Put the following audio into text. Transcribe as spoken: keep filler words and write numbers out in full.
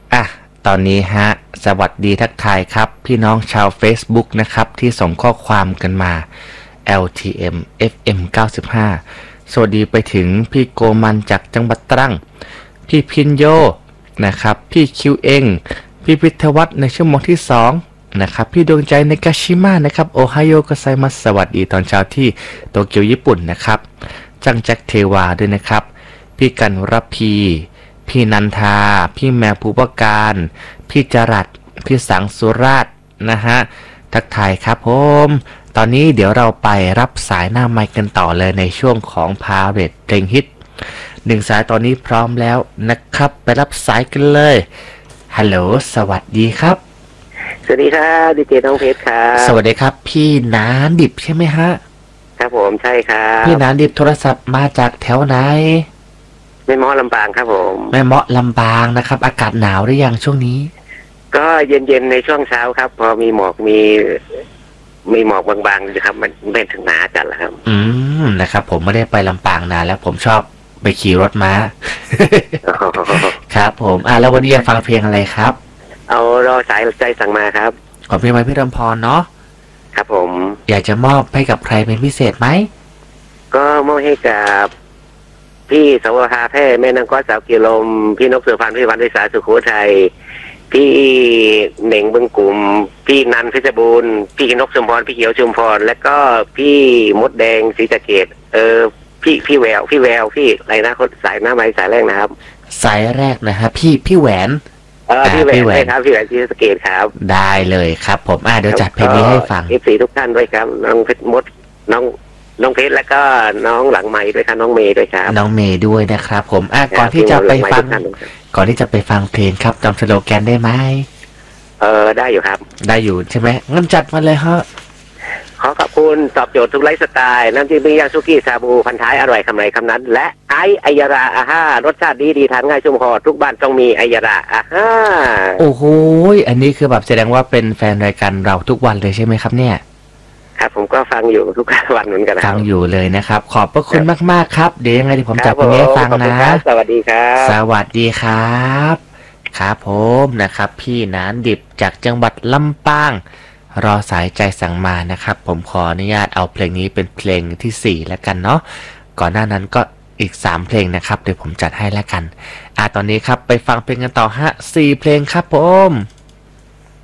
อ่ะตอนนี้ฮะสวัสดีทักทายครับพี่น้องชาว Facebook นะครับที่ส่งข้อความกันมา แอล ที เอ็ม เอฟ เอ็ม เก้าสิบห้า สวัสดีไปถึงพี่โกมันจากจังหวัดตรังพี่พินโยนะครับพี่คิวเองพี่พิทวัฒน์ในชั่วโมงที่สองนะครับพี่ดวงใจในกาชิมะนะครับโอไฮโอโกไซมัสสวัสดีตอนเช้าที่โตเกียวญี่ปุ่นนะครับจังแจ็คเทวาด้วยนะครับพี่กันรพีพี่นันทาพี่แมวภูปการพี่จรัสพี่สังสุราชนะฮะทักทายครับผมตอนนี้เดี๋ยวเราไปรับสายหน้าไมค์กันต่อเลยในช่วงของพาเรตเพลงฮิตหนึ่งสายตอนนี้พร้อมแล้วนะครับไปรับสายกันเลยฮัลโหลสวัสดีครับสวัสดีครับดีเจน้องเพชรครับสวัสดีครับพี่น้าดิบใช่ไหมฮะครับผมใช่ครับพี่น้าดิบโทรศัพท์มาจากแถวไหนแม่เมาะลำปางครับผมแม่เมาะลำปางนะครับอากาศหนาวหรือยังช่วงนี้ก็เย็นๆในช่วงเช้าครับพอมีหมอกมีมีหมอกบางๆนะครับมันไม่ถึงหนาจัดแล้วครับอืมนะครับผมไม่ได้ไปลำปางนานแล้วผมชอบไปขี่รถม้า ครับผมอ่ะแล้ววันนี้จะฟังเพลงอะไรครับเอารอสายใจสั่งมาครับขอเพลงไว้พี่รำพรเนาะครับผมอยากจะมอบให้กับใครเป็นพิเศษไหมก็มอบให้กับพี่สวภาแพร่แม่นางก้อสาวกิโลมพี่นกเสือพันพี่วันวิสาสุโขทัยพี่เหน่งบึงกลุ่มพี่นันเพชรบูรณ์พี่นกชุมพรพี่เขียวชุมพรและก็พี่มดแดงศรีสะเกษเออพี่พี่แววพี่แววพี่อะไรนะคนสายหน้าไม้สายแรกนะครับสายแรกนะฮะพี่พี่แหวนเออพี่แหวนใช่ครับพี่แหวนศรีสะเกษครับได้เลยครับผมอ่าเดี๋ยวจัดเพลงนี้ให้ฟังเอฟซีทุกท่านด้วยครับน้องเพชรมดน้องน้องเพชรแล้วก็น้องหลังไม้ด้วยครับน้องเมย์ด้วยครับน้องเมย์ด้วยนะครับผมอ่ะก่อนที่จะไปฟังก่อนที่จะไปฟังเพลงครับจำสโลแกนได้ไหมเออได้อยู่ครับได้อยู่ใช่ไหมงั้นจัดมาเลยฮะขอขอบคุณตอบโจทย์ทุกไลฟ์สไตล์น้ำจิ้มปิ้งย่างซุกี้ชาบูพันท้ายอร่อยคำไหนคำนั้นและไอไอยาราอาฮ่ารสชาติดีดีทานง่ายชุ่มคอทุกบ้านต้องมีไอยาราอาฮ่าโอ้โหอันนี้คือแบบแสดงว่าเป็นแฟนรายการเราทุกวันเลยใช่ไหมครับเนี่ยครับผมก็ฟังอยู่ทุกวันเหมือนกันฟังอยู่เลยนะครับขอบพระคุณมากๆครับเดี๋ยวยังไงที่ผมจับเพลงนี้ฟังนะสวัสดีครับสวัสดีครับครับผมนะครับพี่นานดิบจากจังหวัดลำปางรอสายใจสั่งมานะครับผมขออนุญาตเอาเพลงนี้เป็นเพลงที่สี่แล้วกันเนาะก่อนหน้านั้นก็อีกสามเพลงนะครับเดี๋ยวผมจัดให้แล้วกันอ่ะตอนนี้ครับไปฟังเพลงกันต่อฮะสี่เพลงครับผม